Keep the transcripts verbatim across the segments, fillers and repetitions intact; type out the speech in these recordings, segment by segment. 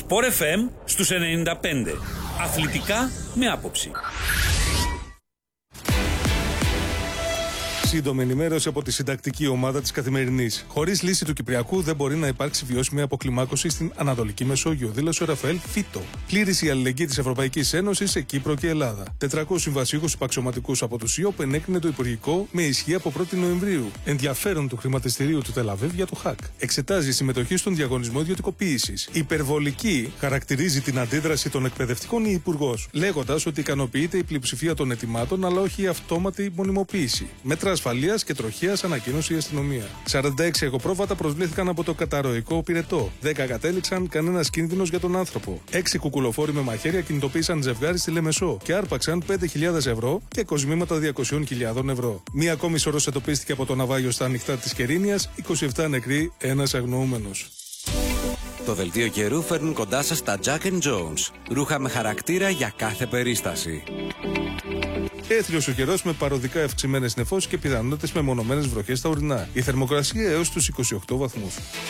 Sport εφ εμ στους ενενήντα πέντε. Αθλητικά με άποψη. Σύντομη ενημέρωση από τη συντακτική ομάδα της Καθημερινής. Χωρίς λύση του Κυπριακού δεν μπορεί να υπάρξει βιώσιμη αποκλιμάκωση στην Ανατολική Μεσόγειο, δήλωσε ο Ραφαέλ Φίτο. Πλήρης η αλληλεγγύη της Ευρωπαϊκής Ένωσης σε Κύπρο και Ελλάδα. τετρακόσιους συμβασίουχους υπαξιωματικούς από τους ΙΟΠ ενέκρινε το Υπουργικό με ισχύ από πρώτη Νοεμβρίου. Ενδιαφέρον του χρηματιστηρίου του Τελαβίβ για το ΧΑΚ. Εξετάζει συμμετοχή στον διαγωνισμό ιδιωτικοποίησης. Υπερβολική χαρακτηρίζει την αντίδραση των εκπαιδευτικών η Υπουργός, λέγοντας ότι ικανοποιείται η πλειοψηφία των αιτημάτων αλλά όχι η αυτόματη μονιμοποίηση. Μέτρα ασφαλείας και τροχέας ανακοίνωσε η αστυνομία. σαράντα έξι εγωπρόβατα προσβλήθηκαν από το καταρροϊκό πυρετό. δέκα κατέληξαν, κανένας κίνδυνος για τον άνθρωπο. έξι κουκουλοφόροι με μαχαίρια κινητοποίησαν ζευγάρι στη Λεμεσό και άρπαξαν πέντε χιλιάδες ευρώ και κοσμήματα διακόσιες χιλιάδες ευρώ. Μία ακόμη σωρός εντοπίστηκε από το ναυάγιο στα ανοιχτά της Κερίνιας, είκοσι επτά νεκροί, ένας αγνοούμενος. Το δελτίο καιρού φέρνουν κοντά σας τα Jack and Jones. Ρούχα με χαρακτήρα για κάθε περίσταση. Έθριος ο καιρός με παροδικά ευξημένες νεφώσεις και πιθανότητες με μονομένες βροχές στα ορεινά. Η θερμοκρασία έως τους είκοσι οκτώ βαθμούς.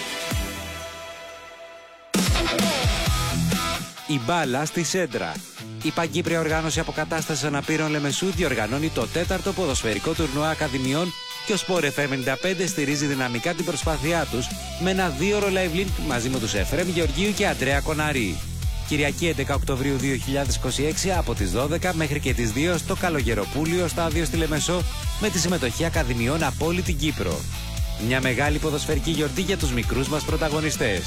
Η μπάλα στη Σέντρα. Η Παγκύπρια Οργάνωση Αποκατάστασης Αναπήρων Λεμεσού διοργανώνει το τέταρτο ποδοσφαιρικό τουρνουά ακαδημιών και ο Sport εφ εμ ενενήντα πέντε στηρίζει δυναμικά την προσπάθειά τους με ένα δίωρο live link μαζί με τους Εφραίμ Γεωργίου και Αντρέα Κοναρή. Κυριακή έντεκα Οκτωβρίου δύο χιλιάδες είκοσι έξι από τις δώδεκα μέχρι και τις δύο στο Καλογεροπούλιο στάδιο στη Λεμεσό με τη συμμετοχή ακαδημιών από όλη την Κύπρο. Μια μεγάλη ποδοσφαιρική γιορτή για τους μικρούς μας πρωταγωνιστές.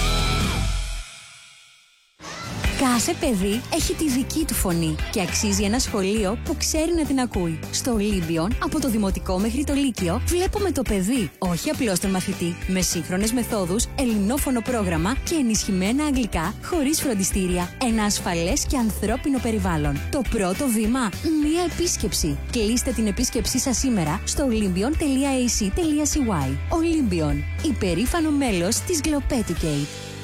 Κάθε παιδί έχει τη δική του φωνή και αξίζει ένα σχολείο που ξέρει να την ακούει. Στο Ολύμπιον, από το δημοτικό μέχρι το λύκειο, βλέπουμε το παιδί, όχι απλώς τον μαθητή, με σύγχρονες μεθόδους, ελληνόφωνο πρόγραμμα και ενισχυμένα αγγλικά, χωρίς φροντιστήρια. Ένα ασφαλές και ανθρώπινο περιβάλλον. Το πρώτο βήμα, μία επίσκεψη. Κλείστε την επίσκεψή σας σήμερα στο olympion τελεία έι σι τελεία σι γουάι. Olympion, υπερήφανο μέλος της Globeducate.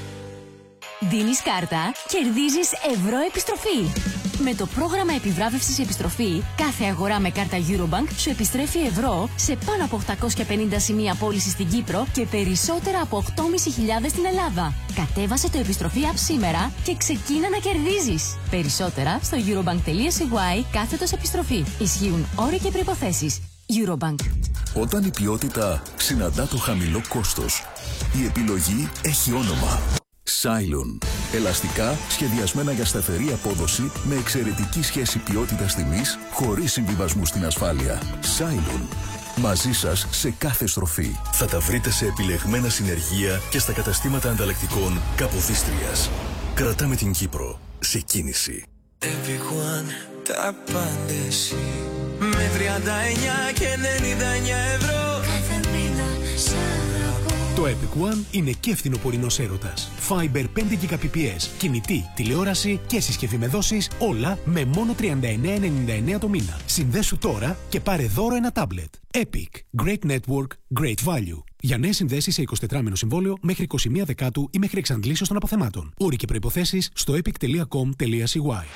Δίνεις κάρτα, κερδίζεις ευρώ επιστροφή. Με το πρόγραμμα επιβράβευσης επιστροφή, κάθε αγορά με κάρτα Eurobank σου επιστρέφει ευρώ σε πάνω από οκτακόσια πενήντα σημεία πώληση στην Κύπρο και περισσότερα από οκτώ χιλιάδες πεντακόσια στην Ελλάδα. Κατέβασε το επιστροφή app σήμερα και ξεκίνα να κερδίζεις. Περισσότερα στο eurobank τελεία σι γουάι κάθετος επιστροφή. Ισχύουν όροι και προϋποθέσεις. Eurobank. Όταν η ποιότητα συναντά το χαμηλό κόστος, η επιλογή έχει όνομα. Cylon. Ελαστικά σχεδιασμένα για σταθερή απόδοση με εξαιρετική σχέση ποιότητας-τιμής χωρίς συμβιβασμού στην ασφάλεια. Cylon. Μαζί σας σε κάθε στροφή. Θα τα βρείτε σε επιλεγμένα συνεργεία και στα καταστήματα ανταλλακτικών Καποδίστριας. Κρατάμε την Κύπρο σε κίνηση. Everyone, τα πάντες με τριάντα εννιά και ενενήντα εννιά ευρώ. Κάθε μήνα σ' αγαπώ. Το Epic One είναι και φθινοπορεινός έρωτας. Fiber πέντε Gbps, κινητή, τηλεόραση και συσκευή με δόσεις, όλα με μόνο τριάντα εννέα ενενήντα εννέα το μήνα. Συνδέσου τώρα και πάρε δώρο ένα τάμπλετ. Epic. Great network, great value. Για νέες συνδέσεις σε εικοσιτετράμηνο συμβόλαιο μέχρι είκοσι μία Δεκάτου ή μέχρι εξαντλήσεως των αποθεμάτων. Όροι και προϋποθέσεις στο epic τελεία com τελεία σι γουάι.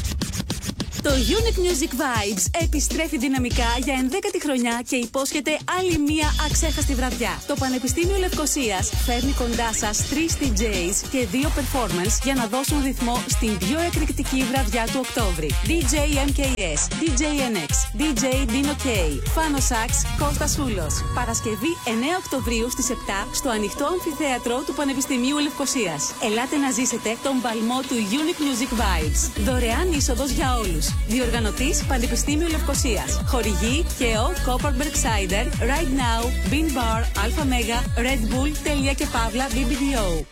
Το Unique Music Vibes επιστρέφει δυναμικά για ενδέκατη χρονιά και υπόσχεται άλλη μία αξέχαστη βραδιά. Το Πανεπιστήμιο Λευκωσίας φέρνει κοντά σας τρεις ντι τζέις και δύο performance για να δώσουν ρυθμό στην πιο εκρηκτική βραδιά του Οκτώβρη. ντι τζέι εμ κέι ες, ντι τζέι εν εξ, ντι τζέι Dino K, Fano Sax, Κώστας Σούλος. Παρασκευή εννέα Οκτωβρίου στις επτά στο ανοιχτό αμφιθέατρο του Πανεπιστημίου Λευκωσίας. Ελάτε να ζήσετε τον παλμό του Unique Music Vibes. Δωρεάν είσοδος για όλους. Διοργανωτής Πανεπιστήμιο Λευκωσίας. Χορηγή ΚΕΟ, Copperberg Cider, Right Now, Bean Bar, Alpha Mega, Red Bull, Τελεία και Παύλα, μπι μπι ντι ο.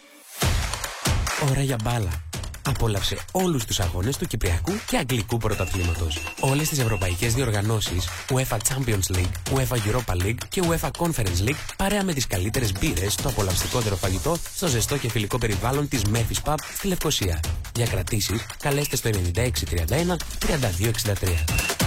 Ώρα για μπάλα. Απόλαυσε όλους τους αγώνες του Κυπριακού και Αγγλικού πρωταθλήματος. Όλες τις ευρωπαϊκές διοργανώσεις, UEFA Champions League, UEFA Europa League και UEFA Conference League, παρέα με τις καλύτερες μπύρες, το απολαυστικότερο φαγητό, στο ζεστό και φιλικό περιβάλλον της Memphis Pub στη Λευκωσία. Για κρατήσεις, καλέστε στο ενενήντα έξι τριάντα ένα τριάντα δύο εξήντα τρία.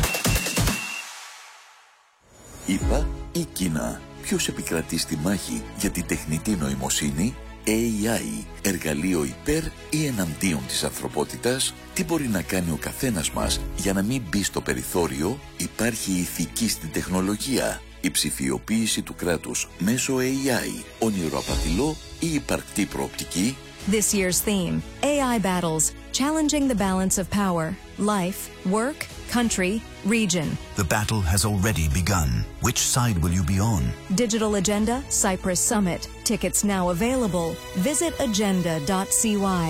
Είπα ή Κίνα. Ποιος επικρατεί στη μάχη για την τεχνητή νοημοσύνη? έι άι, εργαλείο υπέρ ή εναντίον της ανθρωπότητας? Τι μπορεί να κάνει ο καθένας μας για να μην μπει στο περιθώριο? Υπάρχει ηθική στην τεχνολογία? Η ψηφιοποίηση του κράτους μέσω έι άι, όνειρο απατηλό ή υπαρκτή προοπτική? This year's theme, A I Battles, Challenging the Balance of Power, Life, Work, Country, Region. The battle has already begun. Which side will you be on? Digital Agenda, Cyprus Summit. Tickets now available. Visit agenda dot c y.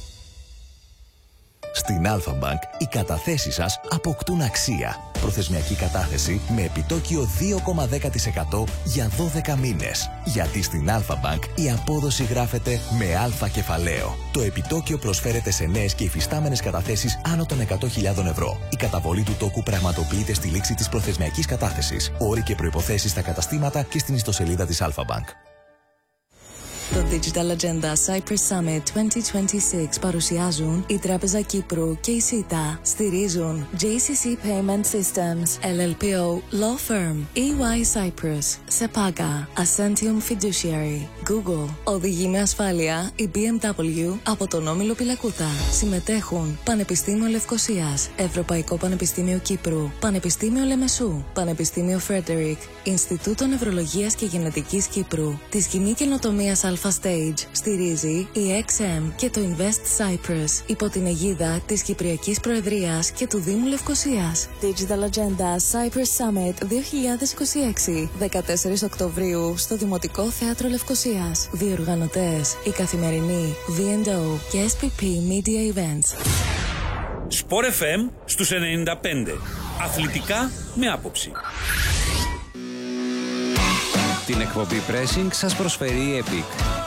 Στην Alpha Bank οι καταθέσεις σας αποκτούν αξία. Προθεσμιακή κατάθεση με επιτόκιο δύο κόμμα δέκα τοις εκατό για δώδεκα μήνες. Γιατί στην Alpha Bank η απόδοση γράφεται με αλφα κεφαλαίο. Το επιτόκιο προσφέρεται σε νέες και υφιστάμενες καταθέσεις άνω των εκατό χιλιάδων ευρώ. Η καταβολή του τόκου πραγματοποιείται στη λήξη της προθεσμιακής κατάθεσης. Όροι και προϋποθέσεις στα καταστήματα και στην ιστοσελίδα της Alpha Bank. Το Digital Agenda Cyprus Summit είκοσι είκοσι έξι παρουσιάζουν η Τράπεζα Κύπρου και η ΣΥΤΑ. Στηρίζουν τζέι σι σι Payment Systems, ελ ελ πι ο Law Firm, ι γουάι Cyprus, Sepaga, Ascentium Fiduciary, Google. Οδηγεί με ασφάλεια η μπι εμ ντάμπλιου από τον Όμιλο Πιλακούτα. Συμμετέχουν Πανεπιστήμιο Λευκωσίας, Ευρωπαϊκό Πανεπιστήμιο Κύπρου, Πανεπιστήμιο Λεμεσού, Πανεπιστήμιο Φρέντερικ, Ινστιτούτο Νευρολογίας και Γενετικής Κύπρου, τη Σκηνή Καινοτομίας Alpha Stage. Στηρίζει η εξ εμ και το Invest Cyprus υπό την αιγίδα της Κυπριακής Προεδρίας και του Δήμου Λευκωσίας. Digital Agenda Cyprus Summit δύο χιλιάδες είκοσι έξι, δεκατέσσερις Οκτωβρίου στο Δημοτικό Θέατρο Λευκωσίας. Διοργανωτές η Καθημερινή, βι εντ ο και ες πι πι Media Events. Sport εφ εμ στους ενενήντα πέντε. Αθλητικά με άποψη. Την εκπομπή Pressing σας προσφέρει η Epic.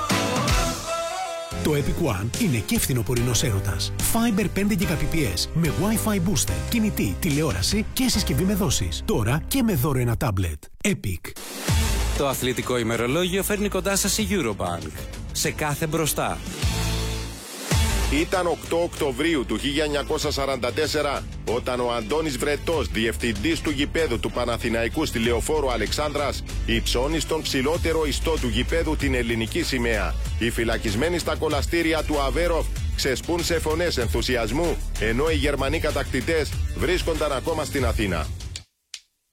Το Epic One είναι και φθινοπορεινός έρωτας. Fiber πέντε Gbps με Wi-Fi booster, κινητή, τηλεόραση και συσκευή με δόσεις. Τώρα και με δώρο ένα τάμπλετ. Epic. Το αθλητικό ημερολόγιο φέρνει κοντά σας η Eurobank. Σε κάθε μπροστά. Ήταν οκτώ Οκτωβρίου του χίλια εννιακόσια σαράντα τέσσερα όταν ο Αντώνης Βρετός, διευθυντής του γηπέδου του Παναθηναϊκού στη Λεωφόρο Αλεξάνδρας, υψώνει στον ψηλότερο ιστό του γηπέδου την ελληνική σημαία. Οι φυλακισμένοι στα κολαστήρια του Αβέροφ ξεσπούν σε φωνές ενθουσιασμού, ενώ οι Γερμανοί κατακτητές βρίσκονταν ακόμα στην Αθήνα.